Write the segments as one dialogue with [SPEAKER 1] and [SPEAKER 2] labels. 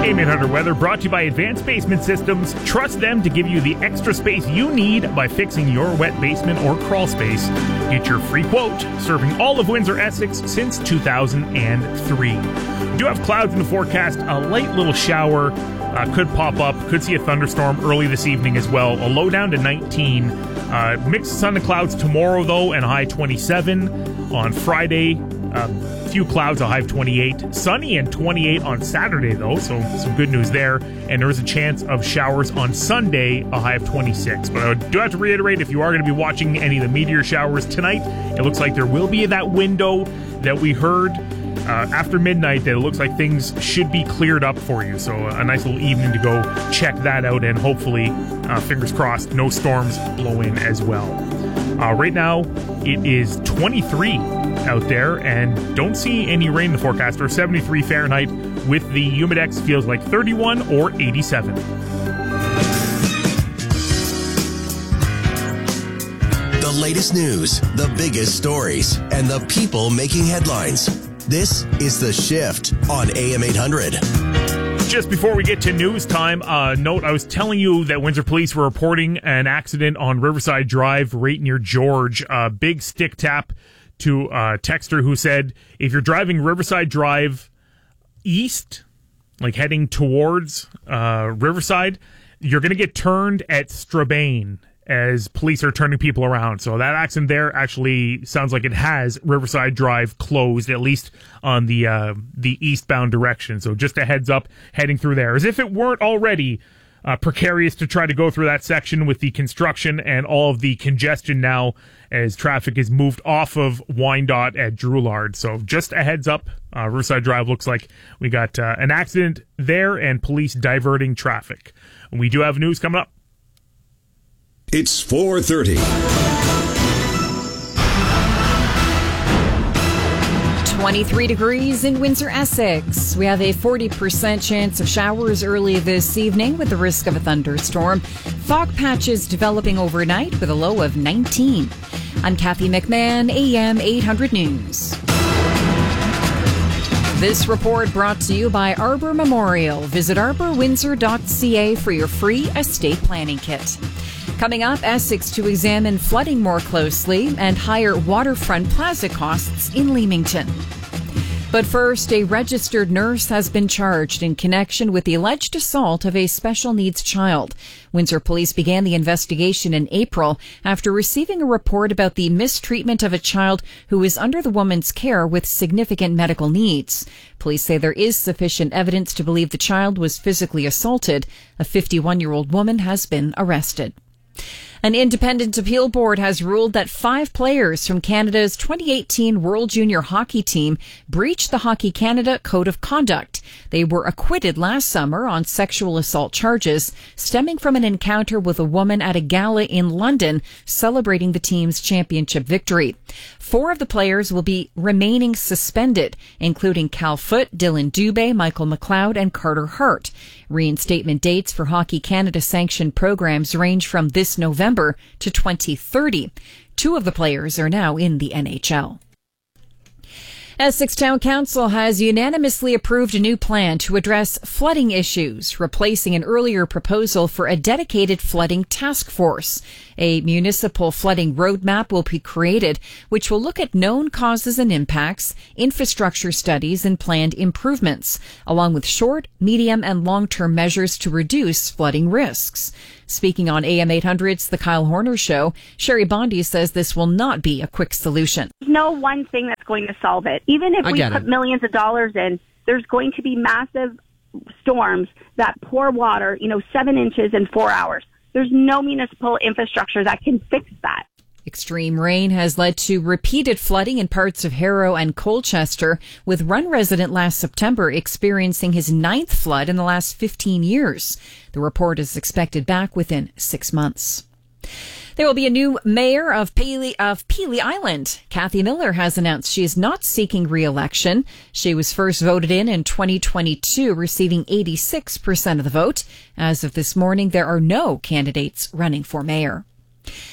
[SPEAKER 1] AM800 Weather brought to you by Advanced Basement Systems. Trust them to give you the extra space you need by fixing your wet basement or crawl space. Get your free quote, serving all of Windsor, Essex since 2003. We do have clouds in the forecast. A light little shower could pop up. Could see a thunderstorm early this evening as well. A low down to 19. Mixed sun and clouds tomorrow, though, and a high 27. On Friday, few clouds, a high of 28. Sunny and 28 on Saturday, though, so some good news there. And there is a chance of showers on Sunday, a high of 26. But I do have to reiterate, if you are going to be watching any of the meteor showers tonight, it looks like there will be that window that we heard after midnight that it looks like things should be cleared up for you. So a nice little evening to go check that out, and hopefully, fingers crossed, no storms blow in as well. Right now, it is 23 out there, and don't see any rain in the forecast, or 73 Fahrenheit with the Humidex feels like 31 or 87.
[SPEAKER 2] The latest news, the biggest stories, and the people making headlines. This is The Shift on AM 800.
[SPEAKER 1] Just before we get to news time, note, I was telling you that Windsor Police were reporting an accident on Riverside Drive right near George. Big stick tap to a texter who said, if you're driving Riverside Drive east, like heading towards Riverside, you're going to get turned at Strabane as police are turning people around. So that accident there actually sounds like it has Riverside Drive closed, at least on the eastbound direction. So just a heads up heading through there. As if it weren't already precarious to try to go through that section with the construction and all of the congestion now as traffic is moved off of Wyandotte at Drouillard. So just a heads up, Riverside Drive looks like we got an accident there and police diverting traffic. We do have news coming up.
[SPEAKER 3] It's 4:30.
[SPEAKER 4] 23 degrees in Windsor, Essex. We have a 40% chance of showers early this evening with the risk of a thunderstorm. Fog patches developing overnight with a low of 19. I'm Kathy McMahon, AM 800 News. This report brought to you by Arbor Memorial. Visit arborwindsor.ca for your free estate planning kit. Coming up, Essex to examine flooding more closely and higher waterfront plaza costs in Leamington. But first, a registered nurse has been charged in connection with the alleged assault of a special needs child. Windsor Police began the investigation in April after receiving a report about the mistreatment of a child who is under the woman's care with significant medical needs. Police say there is sufficient evidence to believe the child was physically assaulted. A 51-year-old woman has been arrested. An independent appeal board has ruled that 5 players from Canada's 2018 World Junior Hockey team breached the Hockey Canada Code of Conduct. They were acquitted last summer on sexual assault charges stemming from an encounter with a woman at a gala in London celebrating the team's championship victory. 4 of the players will be remaining suspended, including Cal Foote, Dylan Dubé, Michael McLeod, and Carter Hart. Reinstatement dates for Hockey Canada sanctioned programs range from this November to 2030. 2 of the players are now in the NHL. Essex Town Council has unanimously approved a new plan to address flooding issues, replacing an earlier proposal for a dedicated flooding task force. A municipal flooding roadmap will be created, which will look at known causes and impacts, infrastructure studies, and planned improvements, along with short, medium, and long-term measures to reduce flooding risks. Speaking on AM 800's The Kyle Horner Show, Sherry Bondi says this will not be a quick solution.
[SPEAKER 5] There's no one thing that's going to solve it. Even if we put millions of dollars in, there's going to be massive storms that pour water, 7 inches in 4 hours. There's no municipal infrastructure that can fix that.
[SPEAKER 4] Extreme rain has led to repeated flooding in parts of Harrow and Colchester, with one resident last September experiencing his 9th flood in the last 15 years. The report is expected back within 6 months. There will be a new mayor of Peely Island. Kathy Miller has announced she is not seeking re-election. She was first voted in 2022, receiving 86% of the vote. As of this morning, there are no candidates running for mayor.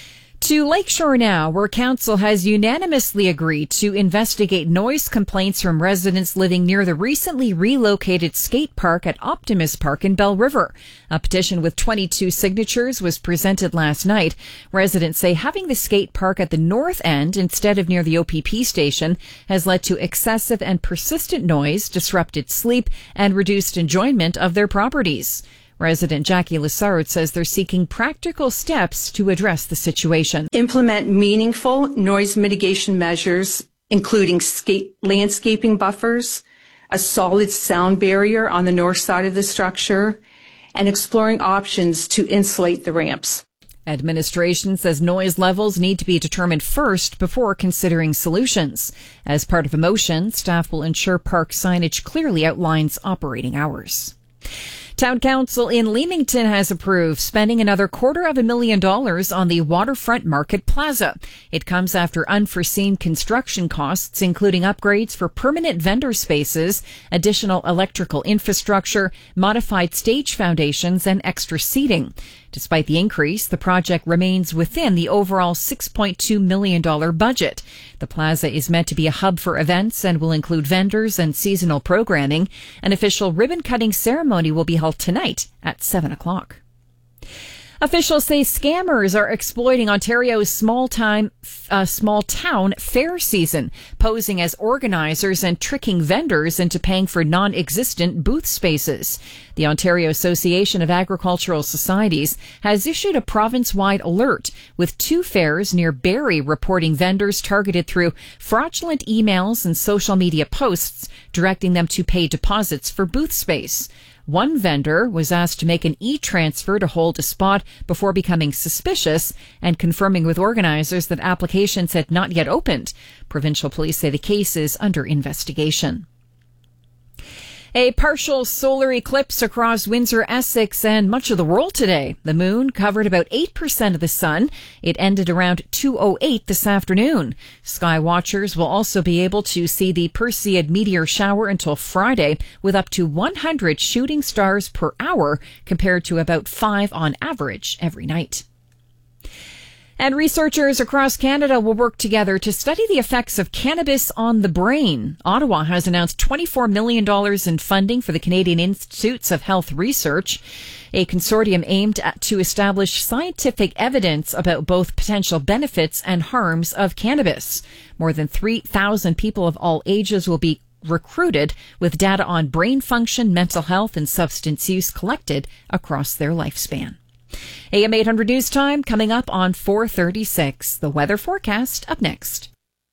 [SPEAKER 4] To Lakeshore now, where council has unanimously agreed to investigate noise complaints from residents living near the recently relocated skate park at Optimus Park in Bell River. A petition with 22 signatures was presented last night. Residents say having the skate park at the north end instead of near the OPP station has led to excessive and persistent noise, disrupted sleep, and reduced enjoyment of their properties. Resident Jackie Lessard says they're seeking practical steps to address the situation.
[SPEAKER 6] Implement meaningful noise mitigation measures, including landscaping buffers, a solid sound barrier on the north side of the structure, and exploring options to insulate the ramps.
[SPEAKER 4] Administration says noise levels need to be determined first before considering solutions. As part of a motion, staff will ensure park signage clearly outlines operating hours. Town Council in Leamington has approved spending another $250,000 on the Waterfront Market Plaza. It comes after unforeseen construction costs, including upgrades for permanent vendor spaces, additional electrical infrastructure, modified stage foundations, and extra seating. Despite the increase, the project remains within the overall $6.2 million budget. The plaza is meant to be a hub for events and will include vendors and seasonal programming. An official ribbon-cutting ceremony will be held tonight at 7 o'clock. Officials say scammers are exploiting Ontario's small town fair season, posing as organizers and tricking vendors into paying for non-existent booth spaces. The Ontario Association of Agricultural Societies has issued a province-wide alert, with 2 fairs near Barrie reporting vendors targeted through fraudulent emails and social media posts, directing them to pay deposits for booth space. One vendor was asked to make an e-transfer to hold a spot before becoming suspicious and confirming with organizers that applications had not yet opened. Provincial police say the case is under investigation. A partial solar eclipse across Windsor, Essex, and much of the world today. The moon covered about 8% of the sun. It ended around 2:08 this afternoon. Sky watchers will also be able to see the Perseid meteor shower until Friday, with up to 100 shooting stars per hour, compared to about 5 on average every night. And researchers across Canada will work together to study the effects of cannabis on the brain. Ottawa has announced $24 million in funding for the Canadian Institutes of Health Research, a consortium aimed to establish scientific evidence about both potential benefits and harms of cannabis. More than 3,000 people of all ages will be recruited, with data on brain function, mental health, and substance use collected across their lifespan. AM 800 News Time coming up on 4:36. The weather forecast up next.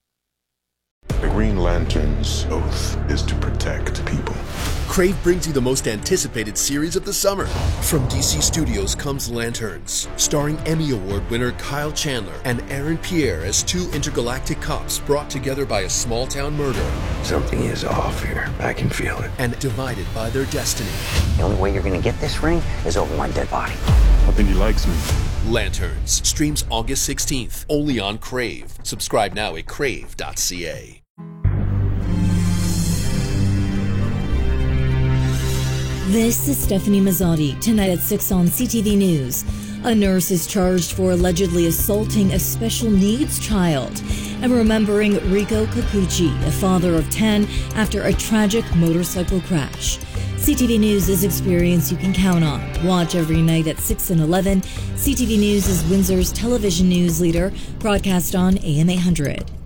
[SPEAKER 7] The Green Lantern's oath is to protect people.
[SPEAKER 8] Crave brings you the most anticipated series of the summer. From DC Studios comes Lanterns, starring Emmy Award winner Kyle Chandler and Aaron Pierre as 2 intergalactic cops brought together by a small-town murder.
[SPEAKER 9] Something is off here. I can feel it.
[SPEAKER 8] And divided by their destiny.
[SPEAKER 9] The only way you're going to get this ring is over my dead body.
[SPEAKER 7] I think he likes me.
[SPEAKER 8] Lanterns streams August 16th, only on Crave. Subscribe now at crave.ca.
[SPEAKER 10] This is Stephanie Mazzotti. Tonight at 6 on CTV News. A nurse is charged for allegedly assaulting a special needs child. And remembering Rico Capucci, a father of 10, after a tragic motorcycle crash. CTV News is experience you can count on. Watch every night at 6 and 11. CTV News is Windsor's television news leader, broadcast on AM 800.